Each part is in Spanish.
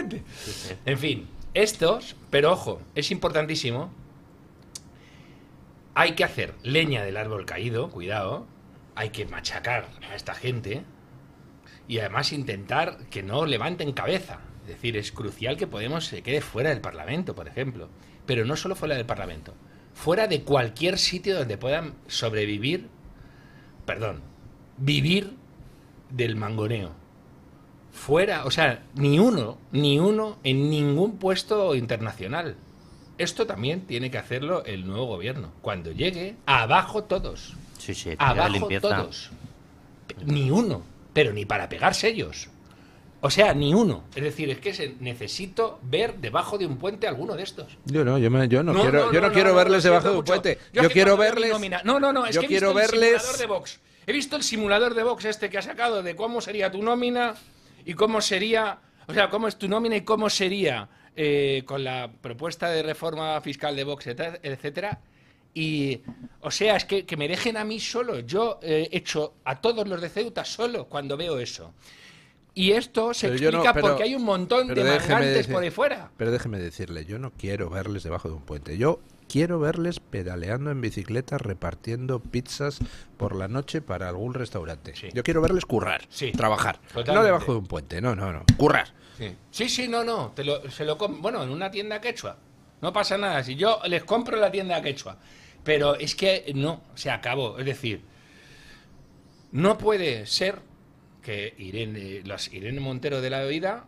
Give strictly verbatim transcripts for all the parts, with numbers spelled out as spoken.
Efectivamente. Sí, sí. En fin, estos, pero ojo, es importantísimo. Hay que hacer leña del árbol caído, cuidado. Hay que machacar a esta gente y además intentar que no levanten cabeza. Es decir, es crucial que Podemos se quede fuera del Parlamento, por ejemplo. Pero no solo fuera del Parlamento, fuera de cualquier sitio donde puedan sobrevivir, perdón, vivir del mangoneo. Fuera, o sea, ni uno, ni uno en ningún puesto internacional. Esto también tiene que hacerlo el nuevo gobierno. Cuando llegue, abajo todos. Sí, sí, abajo todos. Ni uno, pero ni para pegarse ellos. O sea, ni uno. Es decir, es que se, necesito ver debajo de un puente alguno de estos. Yo no, yo, me, yo no, no quiero, no, yo no, no quiero no, verles no, debajo de un puente. Yo, yo quiero verles. Nómina, no, no, no, es yo que he quiero visto el verles... simulador de Vox. He visto el simulador de Vox este que ha sacado de cómo sería tu nómina y cómo sería, o sea, cómo es tu nómina y cómo sería eh, con la propuesta de reforma fiscal de Vox, etcétera. Y, o sea, es que, que me dejen a mí solo. Yo eh, echo a todos los de Ceuta solo cuando veo eso. Y esto se pero explica no, pero, porque hay un montón de mangantes decir, por ahí fuera. Pero déjeme decirle, yo no quiero verles debajo de un puente. Yo quiero verles pedaleando en bicicleta, repartiendo pizzas por la noche para algún restaurante. Sí. Yo quiero verles currar, sí. trabajar. Totalmente. No debajo de un puente, no, no, no. Currar. Sí, sí, sí no, no. Te lo, se lo bueno, en una tienda quechua. No pasa nada. Si yo les compro en la tienda quechua. Pero es que no, se acabó. Es decir, no puede ser que Irene, los Irene Montero de la vida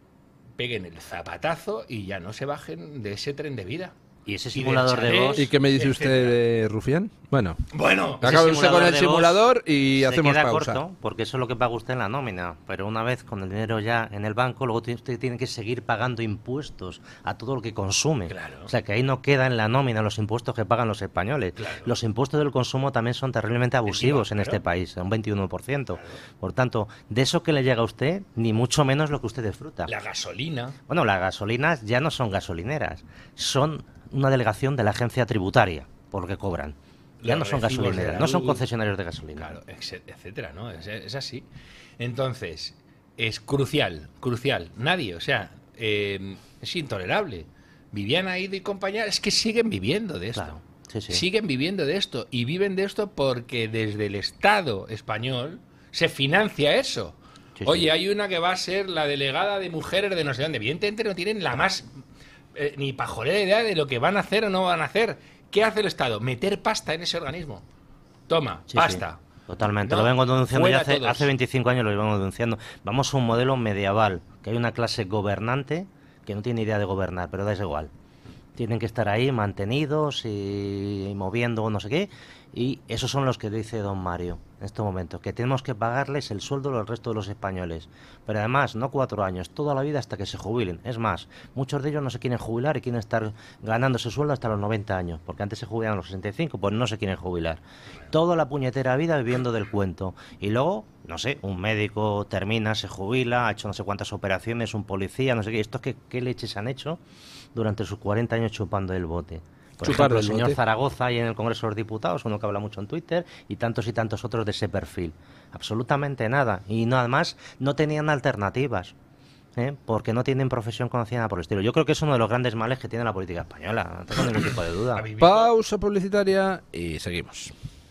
peguen el zapatazo y ya no se bajen de ese tren de vida. Y ese simulador de, de Vox... ¿Y qué me dice usted de Rufián? Bueno, bueno acabe usted con el simulador y hacemos queda pausa. Corto, porque eso es lo que paga usted en la nómina. Pero una vez con el dinero ya en el banco, luego usted tiene que seguir pagando impuestos a todo lo que consume. Claro. O sea, que ahí no queda en la nómina los impuestos que pagan los españoles. Claro. Los impuestos del consumo también son terriblemente abusivos en claro. este país, un veintiuno por ciento. Claro. Por tanto, de eso que le llega a usted, ni mucho menos lo que usted disfruta. La gasolina. Bueno, las gasolinas ya no son gasolineras, son una delegación de la agencia tributaria, por lo que cobran. Ya Los no son gasolineras, no son concesionarios de gasolina. Claro, etcétera, ¿no? Es, es así. Entonces, es crucial, crucial. Nadie, o sea, eh, es intolerable. Viviana, Ido y compañía, es que siguen viviendo de esto. Claro, sí, sí. Siguen viviendo de esto. Y viven de esto porque desde el Estado español se financia eso. Sí, Oye, sí. hay una que va a ser la delegada de mujeres de no sé dónde. Evidentemente no tienen la más... Eh, ni pajolera idea de lo que van a hacer o no van a hacer. ¿Qué hace el Estado? Meter pasta en ese organismo. Toma, sí, pasta. Sí, totalmente. No, lo vengo denunciando ya hace, hace veinticinco años, lo vengo denunciando. Vamos a un modelo medieval, que hay una clase gobernante que no tiene idea de gobernar, pero da igual. Tienen que estar ahí mantenidos y, y moviendo o no sé qué. Y esos son los que dice don Mario en estos momentos, que tenemos que pagarles el sueldo al resto de los españoles. Pero además, no cuatro años, toda la vida hasta que se jubilen. Es más, muchos de ellos no se quieren jubilar y quieren estar ganando ese sueldo hasta los noventa años, porque antes se jubilaban a los sesenta y cinco, pues no se quieren jubilar. Toda la puñetera vida viviendo del cuento. Y luego, no sé, un médico termina, se jubila, ha hecho no sé cuántas operaciones, un policía, no sé qué. ¿Estos qué, qué leches han hecho durante sus cuarenta años chupando el bote? Por ejemplo, el señor bote. Zaragoza ahí en el Congreso de los Diputados, uno que habla mucho en Twitter, y tantos y tantos otros de ese perfil. Absolutamente nada. Y nada más, no tenían alternativas, ¿eh? Porque no tienen profesión conocida por el estilo. Yo creo que es uno de los grandes males que tiene la política española, no tengo ningún tipo de duda. Pausa publicitaria y seguimos.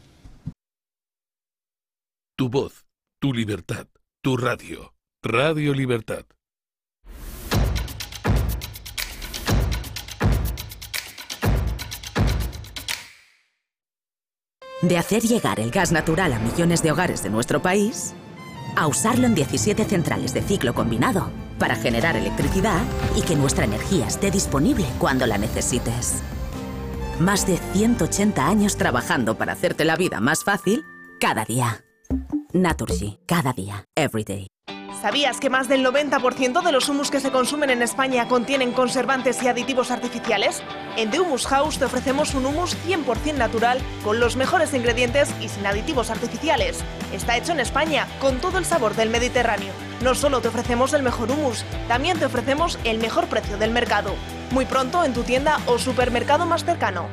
Tu voz, tu libertad, tu radio. Radio Libertad. De hacer llegar el gas natural a millones de hogares de nuestro país, a usarlo en diecisiete centrales de ciclo combinado para generar electricidad y que nuestra energía esté disponible cuando la necesites. Más de ciento ochenta años trabajando para hacerte la vida más fácil cada día. Naturgy, cada día, every day. ¿Sabías que más del noventa por ciento de los humus que se consumen en España contienen conservantes y aditivos artificiales? En The Humus House te ofrecemos un humus cien por ciento natural, con los mejores ingredientes y sin aditivos artificiales. Está hecho en España, con todo el sabor del Mediterráneo. No solo te ofrecemos el mejor humus, también te ofrecemos el mejor precio del mercado. Muy pronto en tu tienda o supermercado más cercano.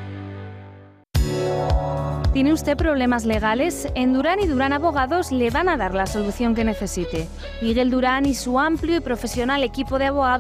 ¿Tiene usted problemas legales? En Durán y Durán Abogados le van a dar la solución que necesite. Miguel Durán y su amplio y profesional equipo de abogados